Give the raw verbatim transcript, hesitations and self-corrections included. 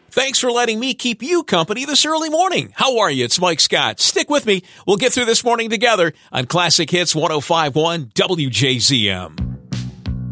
Thanks for letting me keep you company this early morning. How are you? It's Mike Scott. Stick with me. We'll get through this morning together on Classic Hits one oh five point one W J Z M.